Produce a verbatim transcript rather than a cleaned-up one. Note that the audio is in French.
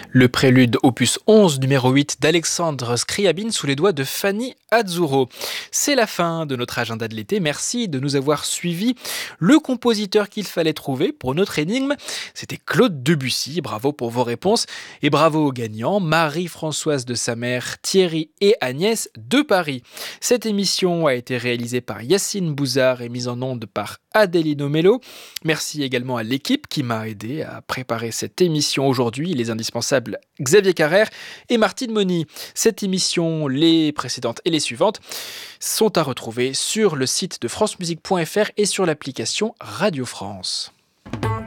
Le prélude opus onze numéro huit d'Alexandre Scriabine sous les doigts de Fanny Azzurro. C'est la fin de notre agenda de l'été. Merci de nous avoir suivis. Le compositeur qu'il fallait trouver pour notre énigme, c'était Claude Debussy. Bravo pour vos réponses et bravo aux gagnants, Marie-Françoise de sa mère, Thierry et Agnès de Paris. Cette émission a été réalisée par Yacine Bouzard et mise en onde par Adélino Mello. Merci également à l'équipe qui m'a aidé à préparer cette émission aujourd'hui, les indispensables Xavier Carrère et Martine Moni. Cette émission, les précédentes et les suivantes, sont à retrouver sur le site de francemusique point f r et sur l'application Radio France.